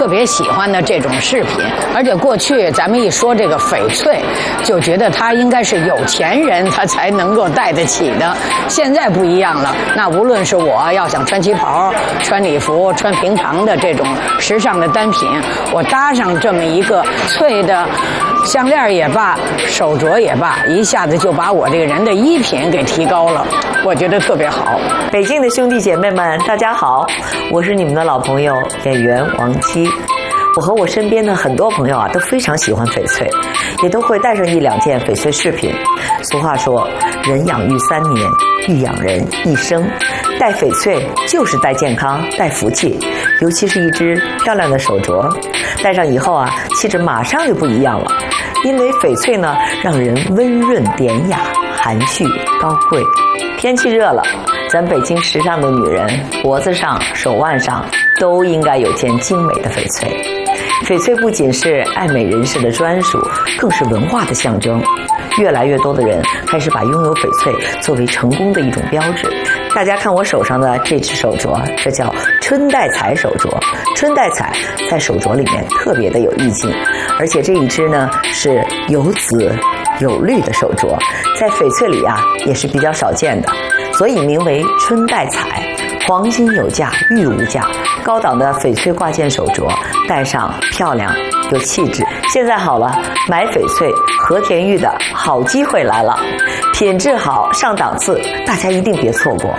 特别喜欢的这种饰品。而且过去咱们一说这个翡翠，就觉得它应该是有钱人他才能够戴得起的。现在不一样了，那无论是我要想穿旗袍、穿礼服、穿平常的这种时尚的单品，我搭上这么一个翠的项链也罢，手镯也罢，一下子就把我这个人的衣品给提高了，我觉得特别好。 北京的兄弟姐妹们，大家好，我是你们的老朋友演员王姬。我和我身边的很多朋友啊，都非常喜欢翡翠，也都会带上1、2件翡翠饰品。俗话说，人养育3年，玉养人一生。戴翡翠就是带健康、带福气，尤其是一只漂亮的手镯，戴上以后啊，气质马上就不一样了。因为翡翠呢，让人温润典雅、含蓄高贵。天气热了，咱北京时尚的女人脖子上、手腕上都应该有件精美的翡翠。翡翠不仅是爱美人士的专属，更是文化的象征。越来越多的人开始把拥有翡翠作为成功的一种标志。大家看我手上的这只手镯，这叫春带彩手镯。春带彩在手镯里面特别的有意境，而且这一只呢是有紫有绿的手镯，在翡翠里啊也是比较少见的，所以名为春带彩。黄金有价，玉无价，高档的翡翠挂件手镯，戴上漂亮有气质。现在好了，买翡翠和田玉的好机会来了，品质好上档次，大家一定别错过。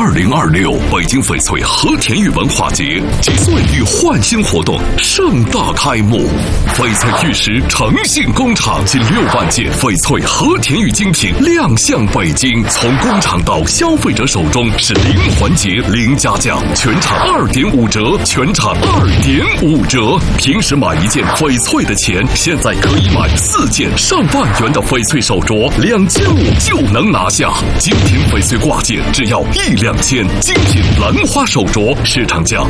2026北京翡翠和田玉文化节及岁玉焕新活动盛大开幕，翡翠玉石诚信工厂近6万件翡翠和田玉精品亮相北京，从工厂到消费者手中是零环节零加价，全场2.5折，全场2.5折。平时买1件翡翠的钱，现在可以买4件上万元的翡翠手镯，2500就能拿下。精品翡翠挂件只要1、2千，精品兰花手镯市场价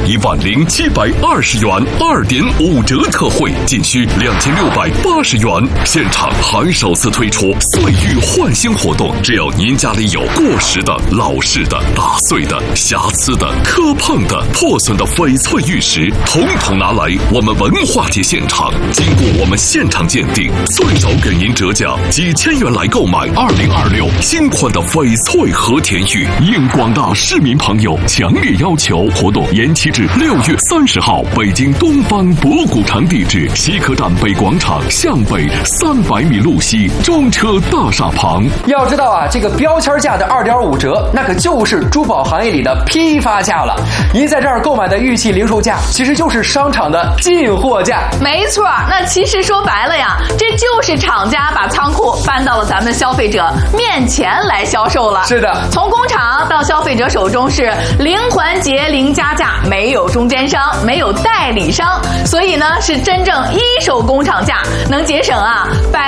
10720元，2.5折特惠，仅需2680元。现场还首次推出岁玉焕新活动，只要您家里有过时的、老式的、打碎的、瑕疵的、磕碰的、破损的翡翠玉石，统统拿来我们文化节现场，经过我们现场鉴定，最少给您折价几千元来购买2026新款的翡翠和田玉。应广大市民朋友强烈要求，活动延期至6月30号，北京东方博古城地址西客站北广场向北300米路西中车大厦旁。 要知道啊，这个标签价的2.5折，那可就是珠宝行业里的批发价了。您在这儿购买的玉器零售价，其实就是商场的进货价。 没错，那其实说白了呀，这就是厂家把仓库搬到了咱们消费者面前来销售了。 是的， 从工厂到消费者手中是零环节零加价，没有中间商，没有代理商，所以呢是真正一手工厂价，能节省啊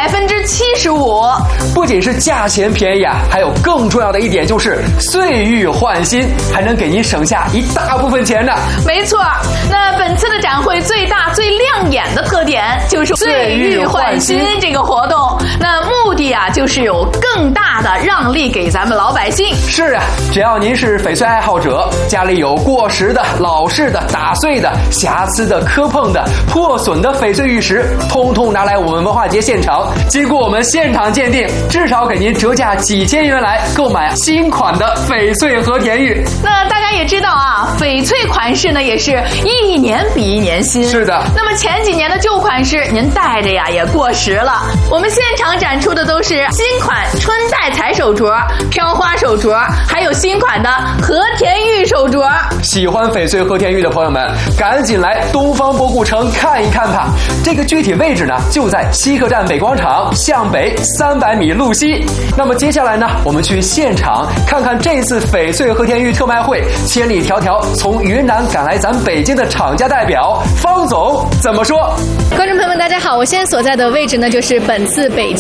75%。 不仅是价钱便宜啊，还有更重要的一点就是岁玉焕新，还能给您省下一大部分钱呢。 没错，那本次的展会最大最亮眼的特点就是岁玉焕新这个活动，那目的啊就是有更大的让利给咱们老百姓。 是啊，只要您是翡翠爱好者，家里有过时的、老式的、打碎的、瑕疵的、磕碰的、破损的翡翠玉石，通通拿来我们文化节现场，经过我们现场鉴定，至少给您折价几千元来购买新款的翡翠和田玉。 那大家也知道啊，翡翠款式呢也是一年比一年新。 是的。 那么前几年的旧款式，您戴着呀也过时了。我们现场展出的都是新款春带彩手镯、飘花手镯，还有新款的和田玉手镯。 喜欢翡翠和田玉的朋友们，赶紧来东方博古城看一看吧。这个具体位置呢，就在西客站北广场向北300米路西。那么接下来呢，我们去现场看看这次翡翠和田玉特卖会千里迢迢从云南赶来咱北京的厂家代表方总怎么说。 观众朋友们大家好，我现在所在的位置呢就是本次北京翡翠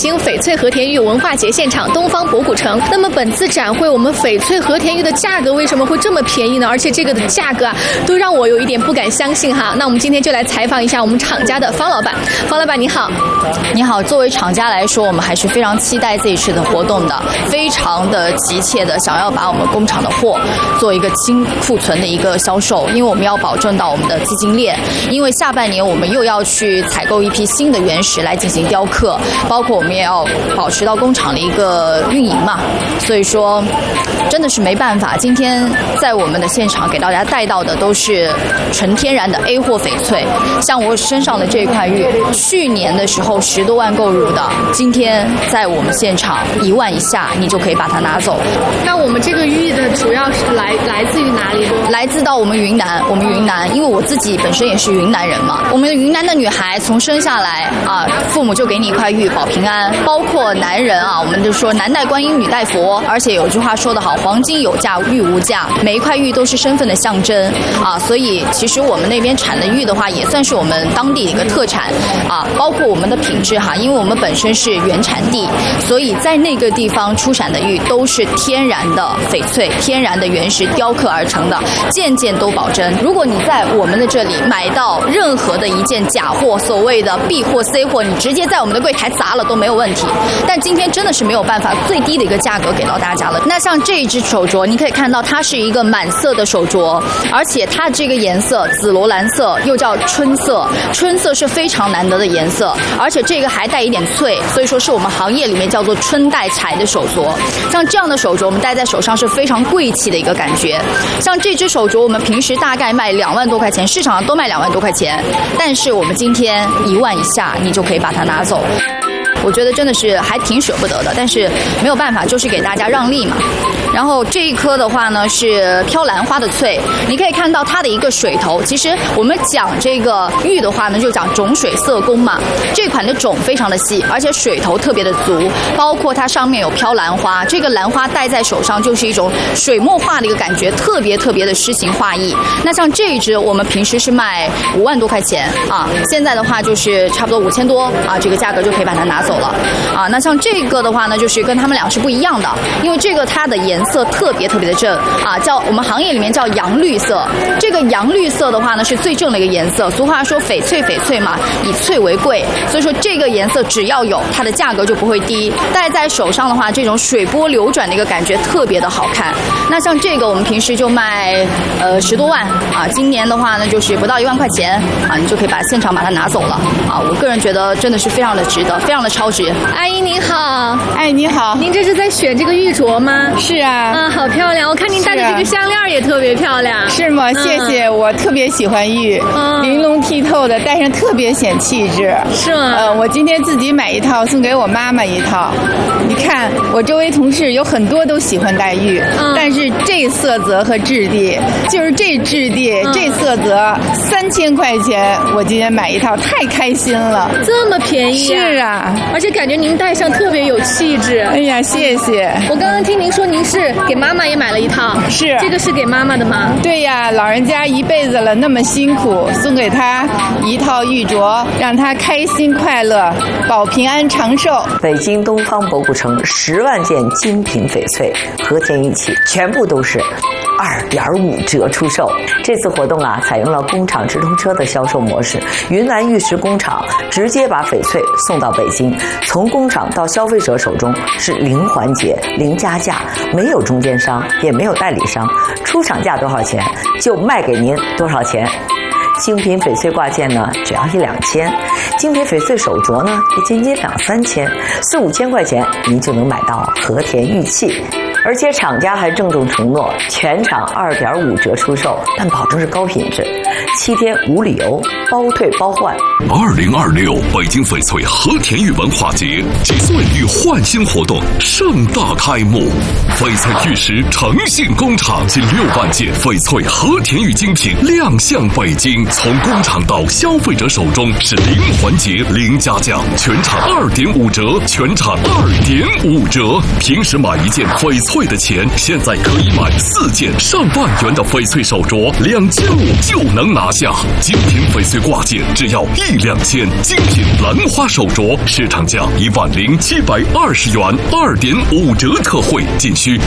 翠和田玉文化节现场东方博古城。那么本次展会，我们翡翠和田玉的价格为什么会这么便宜呢？而且这个的价格啊，都让我有一点不敢相信哈。那我们今天就来采访一下我们厂家的方老板。方老板你好。 你好，作为厂家来说，我们还是非常期待这一次的活动的，非常的急切的想要把我们工厂的货做一个清库存的一个销售，因为我们要保证到我们的资金链，因为下半年我们又要去采购一批新的原石来进行雕刻，包括我们也要保持到工厂的一个运营嘛，所以说真的是没办法。今天在我们的现场给大家带到的都是纯天然的 A 货翡翠，像我身上的这一块玉，去年的时候10多万购入的，今天在我们现场1万以下，你就可以把它拿走。 那我们这个玉的主要是来自于哪里呢？ 来自到我们云南，因为我自己本身也是云南人嘛。我们云南的女孩从生下来啊，父母就给你一块玉保平安，包括男人啊，我们就说男戴观音，女戴佛，而且有句话说得好，黄金有价，玉无价，每一块玉都是身份的象征啊。所以其实我们那边产的玉的话，也算是我们当地的一个特产啊，包括我们的品质哈，因为我们本身是原产地，所以在那个地方出产的玉都是天然的翡翠，天然的原石雕刻而成的，件件都保真。如果你在我们的这里买到任何的一件假货，所谓的 B 货 C 货，你直接在我们的柜台砸了都没有问题。但今天真的是没有办法，最低的一个价格给到大家了。那像这一只手镯，你可以看到它是一个满色的手镯，而且它这个颜色紫罗兰色，又叫春色，春色是非常难得的颜色，而且这个还带一点翠，所以说是我们行业里面叫做春带财的手镯。像这样的手镯我们戴在手上是非常贵气的一个感觉。像这只手镯我们平时大概卖2万多块钱，市场上都卖2万多块钱，但是我们今天1万以下你就可以把它拿走。我觉得真的是还挺舍不得的，但是没有办法，就是给大家让利嘛。然后这一颗的话呢是飘兰花的翠，你可以看到它的一个水头。其实我们讲这个玉的话呢，就讲种水色工嘛。这款的种非常的细，而且水头特别的足，包括它上面有飘兰花，这个兰花戴在手上就是一种水墨画的一个感觉，特别的诗情画意。那像这一支我们平时是卖5万多块钱啊，现在的话就是差不多5000多啊，这个价格就可以把它拿走了啊。那像这个的话呢，就是跟他们俩是不一样的，因为这个它的颜色特别的正啊，叫我们行业里面叫洋绿色。这个洋绿色的话呢是最正的一个颜色，俗话说翡翠嘛，以翠为贵，所以说这个颜色只要有它的价格就不会低。戴在手上的话，这种水波流转的一个感觉特别的好看。那像这个我们平时就卖10多万啊，今年的话呢就是不到1万块钱啊，你就可以现场把它拿走了啊。我个人觉得真的是非常的值得，非常的超值。 阿姨您好。 哎，你好， 您这是在选这个玉镯吗？ 是啊。 啊，好漂亮！我看您戴的这个项链也特别漂亮。 是吗？谢谢，我特别喜欢玉，玲珑剔透的，戴上特别显气质。 是吗？ 我今天自己买一套，送给我妈妈一套。你看，我周围同事有很多都喜欢戴玉，但是这色泽和质地，就是这质地、这色泽，3000块钱，我今天买一套，太开心了。 这么便宜啊？ 是啊， 而且感觉您戴上特别有气质。 哎呀，谢谢。 我刚刚听您说您是给妈妈也买了一套， 是这个是给妈妈的吗？ 对呀，老人家一辈子了，那么辛苦，送给她一套玉镯，让她开心快乐，保平安长寿。 北京东方博古城10万件精品翡翠和田玉器，全部都是2.5折出售。这次活动啊，采用了工厂直通车的销售模式，云南玉石工厂直接把翡翠送到北京，从工厂到消费者手中是零环节、零加价，没有中间商，也没有代理商，出厂价多少钱就卖给您多少钱。精品翡翠挂件呢，只要1-2千；精品翡翠手镯呢，也仅2-3千，4-5千块钱您就能买到和田玉器。而且厂家还郑重承诺，全场2.5折出售，但保证是高品质，7天无理由，包退包换。 2026北京翡翠和田玉文化节集岁与焕新活动盛大开幕，翡翠玉石诚信工厂近6万件翡翠和田玉精品亮相北京，从工厂到消费者手中是零环节、零加价，全场2.5折，全场2.5折。平时买一件翡翠退的钱，现在可以买4件上万元的翡翠手镯，2500就能拿下。精品翡翠挂件只要1、2千，精品兰花手镯市场价10720元，2.5折特惠，仅需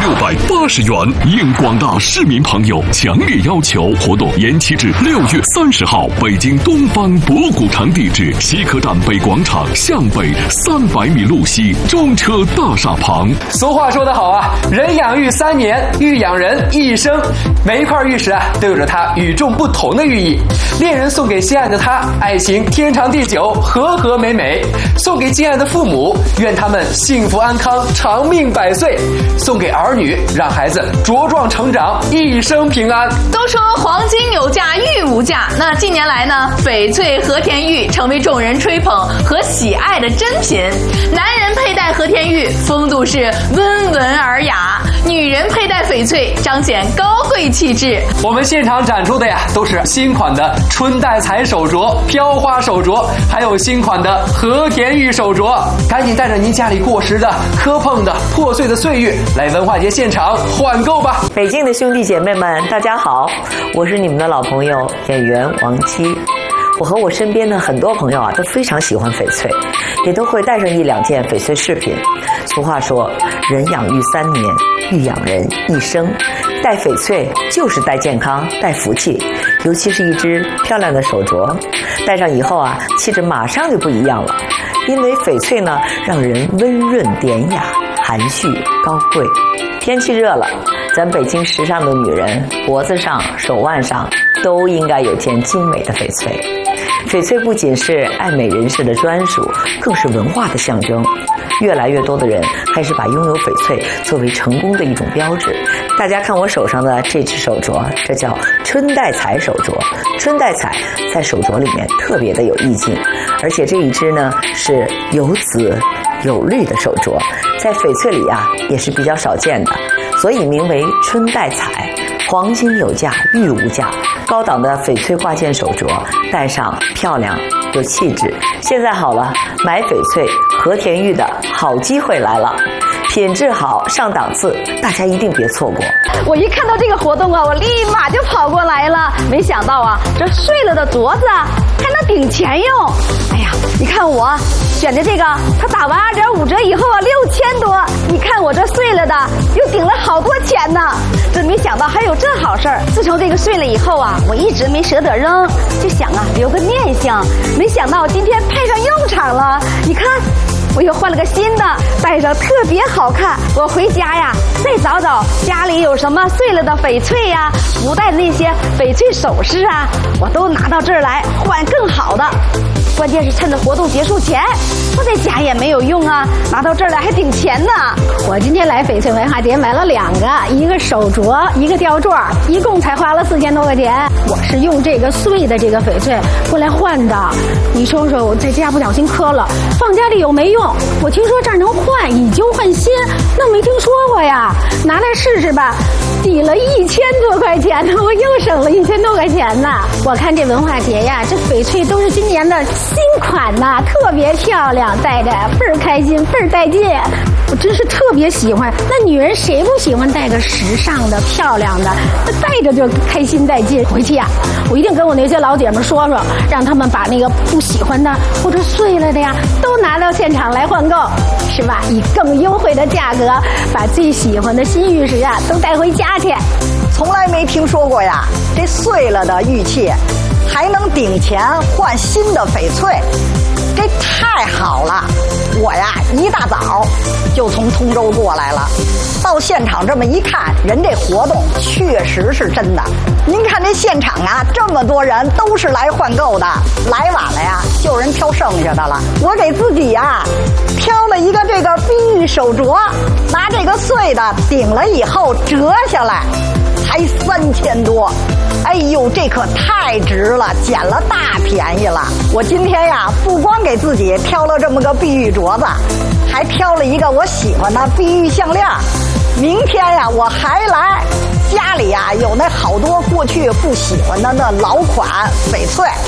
2680元。应广大市民朋友强烈要求，活动延期至6月30号。北京东方博古城地址：西客站北广场向北300米路西，中车大厦旁。 俗话说得好啊，人养育3年，玉养人一生。每一块玉石啊，都有着它与众不同的寓意。恋人送给心爱的他，爱情天长地久，和和美美；送给敬爱的父母，愿他们幸福安康，长命百岁；送给儿女，让孩子茁壮成长，一生平安。 都说黄金有价，玉无价。那近年来呢，翡翠和田玉成为众人吹捧和喜爱的珍品。男人佩戴和田玉，风度是温文尔雅；女人佩戴翡翠，彰显高贵气质。 我们现场展出的呀，都是新款的春带彩手镯、飘花手镯，还有新款的和田玉手镯。赶紧带着您家里过时的、磕碰的、破碎的岁月来文化节现场换购吧！ 北京的兄弟姐妹们，大家好，我是你们的老朋友演员王姬。我和我身边的很多朋友啊，都非常喜欢翡翠，也都会带上1、2件翡翠饰品。俗话说，人养育3年，玉养人一生。戴翡翠就是带健康、带福气，尤其是一只漂亮的手镯，戴上以后啊，气质马上就不一样了。因为翡翠呢，让人温润典雅、含蓄高贵。天气热了，咱北京时尚的女人脖子上、手腕上都应该有件精美的翡翠。翡翠不仅是爱美人士的专属，更是文化的象征。越来越多的人开始把拥有翡翠作为成功的一种标志。大家看我手上的这只手镯，这叫春带彩手镯。春带彩在手镯里面特别的有意境，而且这一只呢是有紫有绿的手镯，在翡翠里啊也是比较少见的，所以名为春带彩。黄金有价，玉无价。高档的翡翠挂件手镯，戴上漂亮有气质。现在好了，买翡翠和田玉的好机会来了，品质好上档次，大家一定别错过。 我一看到这个活动啊，我立马就跑过来了。没想到啊，这碎了的镯子还能顶钱用。哎呀，你看我选的这个，它打完2.5折以后啊，6000多。你看我这碎了的，又顶了好多钱呢。真没想到还有这好事儿。自从这个碎了以后啊，我一直没舍得扔，就想啊留个念想。没想到今天派上用场了。你看，我又换了个新的，戴上特别好看。我回家呀，再找找家里有什么碎了的翡翠呀，不戴的那些翡翠首饰啊，我都拿到这儿来换更好的。关键是趁着活动结束前，我在家也没有用啊，拿到这儿来还顶钱呢。 我今天来翡翠文化节买了2个，一个手镯，一个吊坠，一共才花了4000多块钱。我是用这个碎的这个翡翠过来换的。你说说，我在家不小心磕了，放家里有没用？我听说这儿能换，以旧换新，那没听说过呀。拿来试试吧，抵了1000多块钱呢，我又省了1000多块钱呢。我看这文化节呀，这翡翠都是今年的新款呐，特别漂亮，戴着倍儿开心，倍儿带劲。我真是特别喜欢。那女人谁不喜欢戴个时尚的、漂亮的？戴着就开心带劲。回去呀，我一定跟我那些老姐们说说，让他们把那个不喜欢的或者碎了的呀，都拿到现场来换购，是吧？以更优惠的价格，把最喜欢的新玉石啊都带回家去。 从来没听说过呀，这碎了的玉器还能顶钱换新的翡翠，这太好了！我呀一大早就从通州过来了，到现场这么一看，人这活动确实是真的。您看这现场啊，这么多人都是来换购的，来晚了呀，就人挑剩下的了。我给自己呀挑了一个这个碧玉手镯，拿这个碎的顶了以后折下来，才3000多。哎呦，这可太值了，捡了大便宜了。我今天呀，不光给自己挑了这么个碧玉镯子，还挑了一个我喜欢的碧玉项链。明天呀，我还来。家里呀有那好多过去不喜欢的那老款翡翠，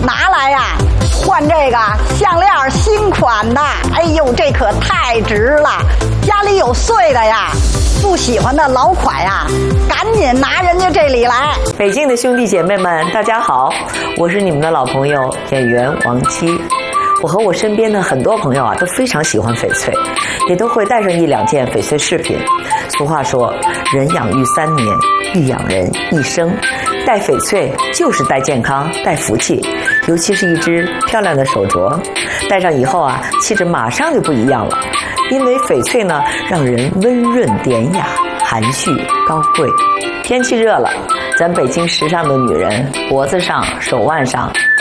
拿来呀，换这个项链新款的，哎呦，这可太值了！家里有碎的呀，不喜欢的老款呀，赶紧拿人家这里来。 北京的兄弟姐妹们，大家好，我是你们的老朋友演员王七。我和我身边的很多朋友啊，都非常喜欢翡翠，也都会带上1、2件翡翠饰品。俗话说，人养育3年，玉养人一生。戴翡翠就是带健康、带福气，尤其是一只漂亮的手镯，戴上以后啊，气质马上就不一样了。因为翡翠呢，让人温润典雅、含蓄高贵。天气热了，咱北京时尚的女人脖子上、手腕上